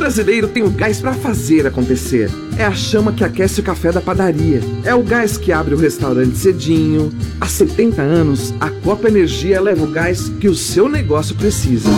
brasileiro tem o gás para fazer acontecer. É a chama que aquece o café da padaria. É o gás que abre o restaurante cedinho. Há 70 anos, a Copa Energia leva o gás que o seu negócio precisa.